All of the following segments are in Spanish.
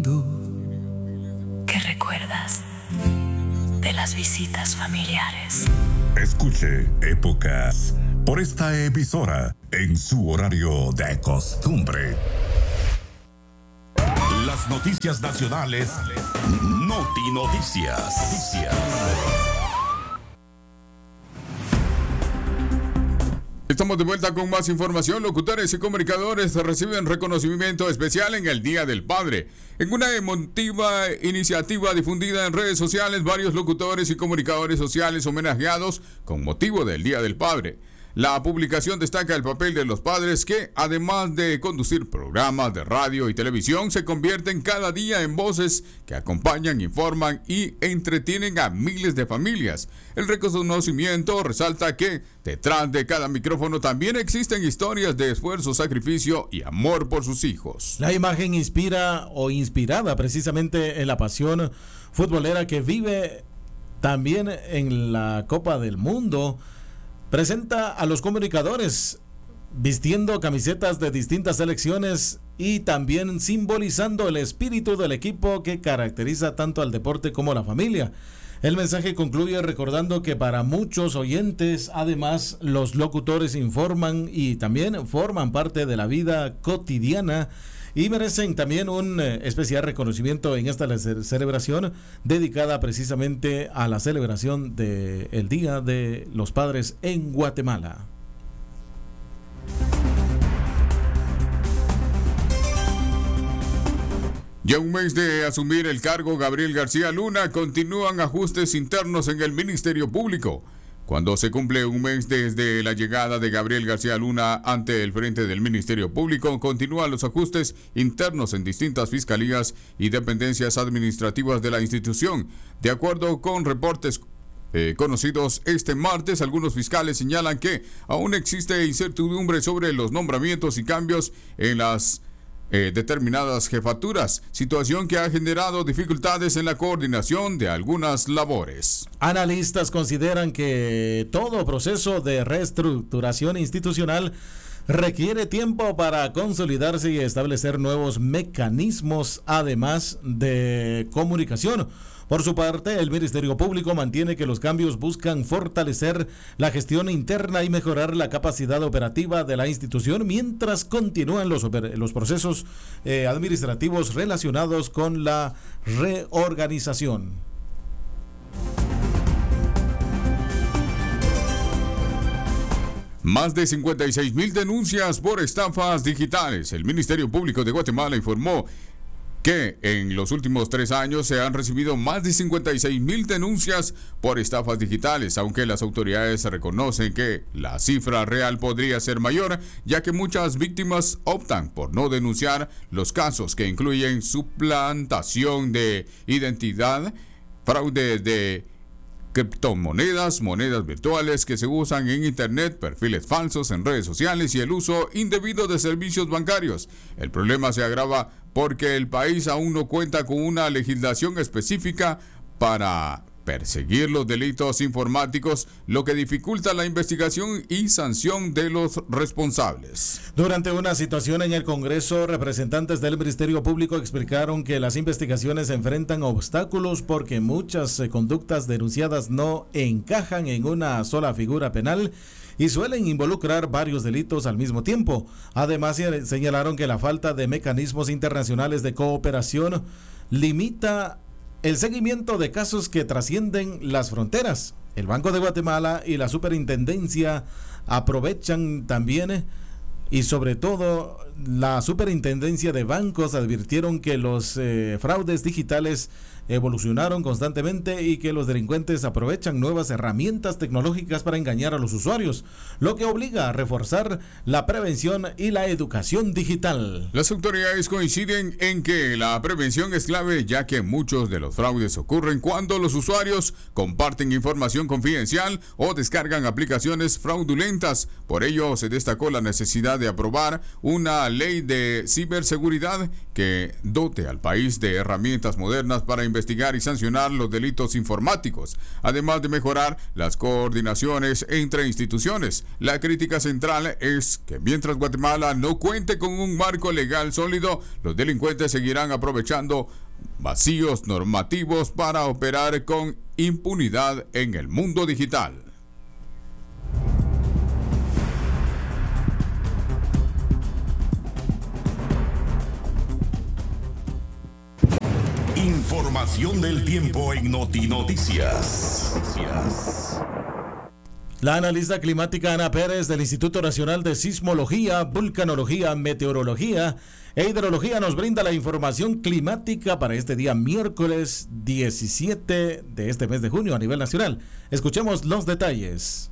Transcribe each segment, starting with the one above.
tú que recuerdas de las visitas familiares. Escuche Épocas por esta emisora en su horario de costumbre. Las noticias nacionales, Noti Noticias. Estamos de vuelta con más información. Locutores y comunicadores reciben reconocimiento especial en el Día del Padre. En una emotiva iniciativa difundida en redes sociales, varios locutores y comunicadores sociales homenajeados con motivo del Día del Padre. La publicación destaca el papel de los padres que, además de conducir programas de radio y televisión, se convierten cada día en voces que acompañan, informan y entretienen a miles de familias. El reconocimiento resalta que detrás de cada micrófono también existen historias de esfuerzo, sacrificio y amor por sus hijos. La imagen inspirada precisamente en la pasión futbolera que vive también en la Copa del Mundo, presenta a los comunicadores vistiendo camisetas de distintas selecciones y también simbolizando el espíritu del equipo que caracteriza tanto al deporte como a la familia. El mensaje concluye recordando que para muchos oyentes, además, los locutores informan y también forman parte de la vida cotidiana y merecen también un especial reconocimiento en esta celebración dedicada precisamente a la celebración del Día de los Padres en Guatemala. Ya un mes de asumir el cargo Gabriel García Luna, continúan ajustes internos en el Ministerio Público. Cuando se cumple un mes desde la llegada de Gabriel García Luna ante el frente del Ministerio Público, continúan los ajustes internos en distintas fiscalías y dependencias administrativas de la institución. De acuerdo con reportes conocidos este martes, algunos fiscales señalan que aún existe incertidumbre sobre los nombramientos y cambios en las determinadas jefaturas, situación que ha generado dificultades en la coordinación de algunas labores. Analistas consideran que todo proceso de reestructuración institucional requiere tiempo para consolidarse y establecer nuevos mecanismos, además de comunicación. Por su parte, el Ministerio Público mantiene que los cambios buscan fortalecer la gestión interna y mejorar la capacidad operativa de la institución mientras continúan los procesos administrativos relacionados con la reorganización. Más de 56,000 denuncias por estafas digitales. El Ministerio Público de Guatemala informó que en los últimos 3 años se han recibido más de 56,000 denuncias por estafas digitales, aunque las autoridades reconocen que la cifra real podría ser mayor, ya que muchas víctimas optan por no denunciar los casos que incluyen suplantación de identidad, fraude de criptomonedas, monedas virtuales que se usan en internet, perfiles falsos en redes sociales y el uso indebido de servicios bancarios. El problema se agrava porque el país aún no cuenta con una legislación específica para perseguir los delitos informáticos, lo que dificulta la investigación y sanción de los responsables. Durante una situación en el Congreso, representantes del Ministerio Público explicaron que las investigaciones enfrentan obstáculos porque muchas conductas denunciadas no encajan en una sola figura penal y suelen involucrar varios delitos al mismo tiempo. Además, señalaron que la falta de mecanismos internacionales de cooperación limita el seguimiento de casos que trascienden las fronteras. El Banco de Guatemala y la Superintendencia aprovechan también, y sobre todo la Superintendencia de Bancos advirtieron que los fraudes digitales evolucionaron constantemente y que los delincuentes aprovechan nuevas herramientas tecnológicas para engañar a los usuarios, lo que obliga a reforzar la prevención y la educación digital. Las autoridades coinciden en que la prevención es clave, ya que muchos de los fraudes ocurren cuando los usuarios comparten información confidencial o descargan aplicaciones fraudulentas. Por ello, se destacó la necesidad de aprobar una una ley de ciberseguridad que dote al país de herramientas modernas para investigar y sancionar los delitos informáticos, además de mejorar las coordinaciones entre instituciones. La crítica central es que mientras Guatemala no cuente con un marco legal sólido, los delincuentes seguirán aprovechando vacíos normativos para operar con impunidad en el mundo digital. Información del tiempo en Noticias. La analista climática Ana Pérez del Instituto Nacional de Sismología, Vulcanología, Meteorología e Hidrología nos brinda la información climática para este día miércoles 17 de este mes de junio a nivel nacional. Escuchemos los detalles.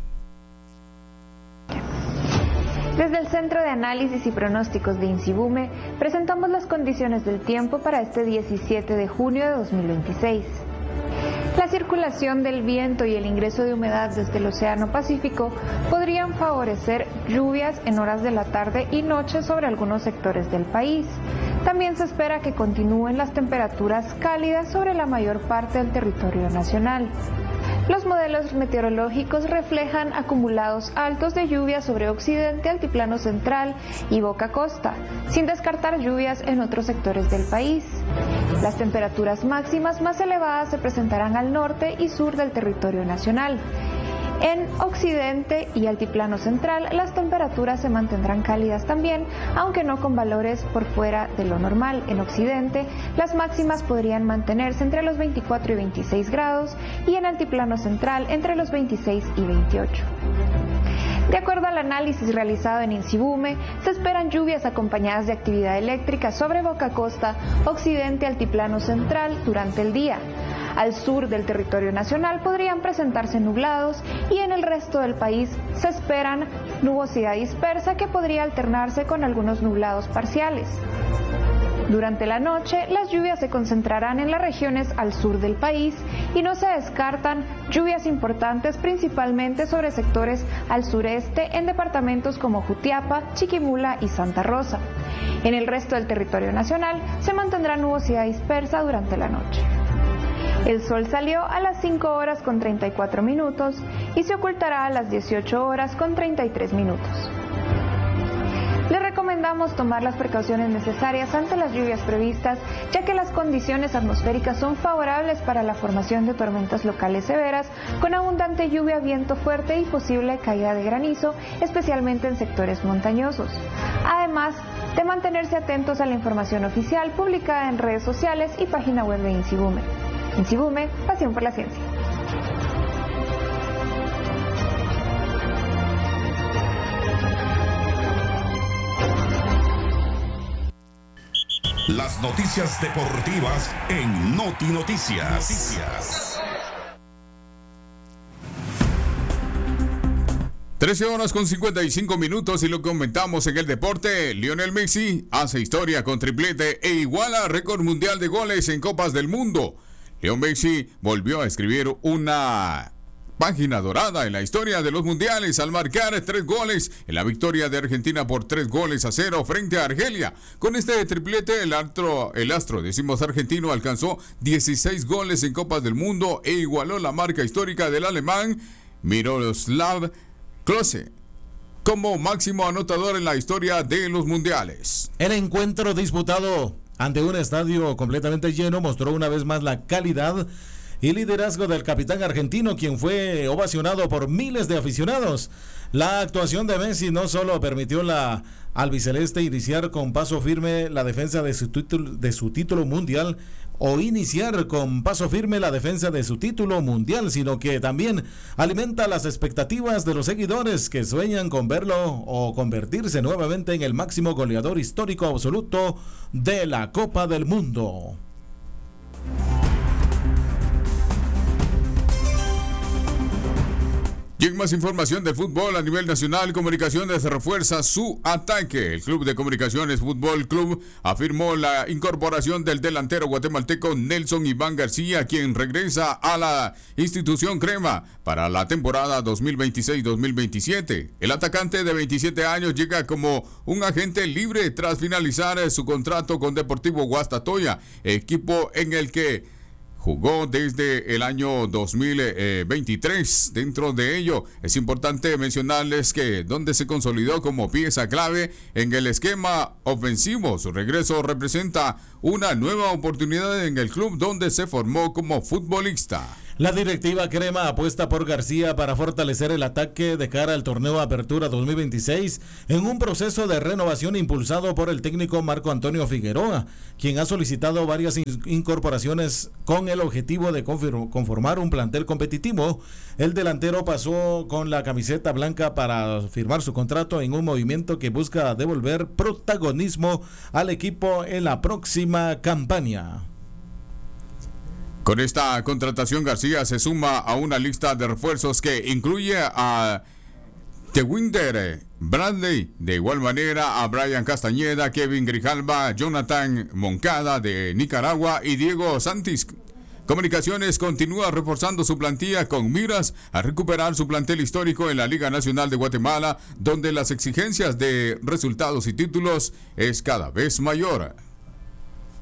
Desde el Centro de Análisis y Pronósticos de INSIBUME presentamos las condiciones del tiempo para este 17 de junio de 2026. La circulación del viento y el ingreso de humedad desde el Océano Pacífico podrían favorecer lluvias en horas de la tarde y noche sobre algunos sectores del país. También se espera que continúen las temperaturas cálidas sobre la mayor parte del territorio nacional. Los modelos meteorológicos reflejan acumulados altos de lluvia sobre Occidente, Altiplano Central y Boca Costa, sin descartar lluvias en otros sectores del país. Las temperaturas máximas más elevadas se presentarán al norte y sur del territorio nacional. En Occidente y Altiplano Central, las temperaturas se mantendrán cálidas también, aunque no con valores por fuera de lo normal. En Occidente, las máximas podrían mantenerse entre los 24 y 26 grados y en Altiplano Central entre los 26 y 28. De acuerdo al análisis realizado en INSIBUME, se esperan lluvias acompañadas de actividad eléctrica sobre Boca Costa, Occidente, Altiplano Central durante el día. Al sur del territorio nacional podrían presentarse nublados y en el resto del país se esperan nubosidad dispersa que podría alternarse con algunos nublados parciales. Durante la noche, las lluvias se concentrarán en las regiones al sur del país y no se descartan lluvias importantes principalmente sobre sectores al sureste en departamentos como Jutiapa, Chiquimula y Santa Rosa. En el resto del territorio nacional se mantendrá nubosidad dispersa durante la noche. El sol salió a las 5 horas con 34 minutos y se ocultará a las 18 horas con 33 minutos. Les recomendamos tomar las precauciones necesarias ante las lluvias previstas, ya que las condiciones atmosféricas son favorables para la formación de tormentas locales severas, con abundante lluvia, viento fuerte y posible caída de granizo, especialmente en sectores montañosos. Además de mantenerse atentos a la información oficial publicada en redes sociales y página web de INSIBUME. INSIBUME, pasión por la ciencia. Las noticias deportivas en Noti Noticias. 13 horas con 55 minutos y lo comentamos en el deporte. Lionel Messi hace historia con triplete e iguala récord mundial de goles en Copas del Mundo. Leo Messi volvió a escribir una página dorada en la historia de los mundiales al marcar 3 goles en la victoria de Argentina por 3-0 frente a Argelia. Con este triplete, el astro decimos argentino alcanzó 16 goles en Copas del Mundo e igualó la marca histórica del alemán Miroslav Klose como máximo anotador en la historia de los mundiales. El encuentro disputado ante un estadio completamente lleno mostró una vez más la calidad y liderazgo del capitán argentino, quien fue ovacionado por miles de aficionados. La actuación de Messi no solo permitió la albiceleste iniciar con paso firme la defensa de su título mundial, o iniciar con paso firme la defensa de su título mundial, sino que también alimenta las expectativas de los seguidores que sueñan con verlo o convertirse nuevamente en el máximo goleador histórico absoluto de la Copa del Mundo. Y en más información de fútbol a nivel nacional, Comunicaciones refuerza su ataque. El Club de Comunicaciones Fútbol Club afirmó la incorporación del delantero guatemalteco Nelson Iván García, quien regresa a la institución crema para la temporada 2026-2027. El atacante de 27 años llega como un agente libre tras finalizar su contrato con Deportivo Guastatoya, equipo en el que jugó desde el año 2023. Dentro de ello, es importante mencionarles que donde se consolidó como pieza clave en el esquema ofensivo. Su regreso representa una nueva oportunidad en el club donde se formó como futbolista. La directiva crema apuesta por García para fortalecer el ataque de cara al torneo Apertura 2026 en un proceso de renovación impulsado por el técnico Marco Antonio Figueroa, quien ha solicitado varias incorporaciones con el objetivo de conformar un plantel competitivo. El delantero pasó con la camiseta blanca para firmar su contrato en un movimiento que busca devolver protagonismo al equipo en la próxima campaña. Con esta contratación, García se suma a una lista de refuerzos que incluye a Tewinder Bradley, de igual manera a Brian Castañeda, Kevin Grijalva, Jonathan Moncada de Nicaragua y Diego Santis. Comunicaciones continúa reforzando su plantilla con miras a recuperar su plantel histórico en la Liga Nacional de Guatemala, donde las exigencias de resultados y títulos es cada vez mayor.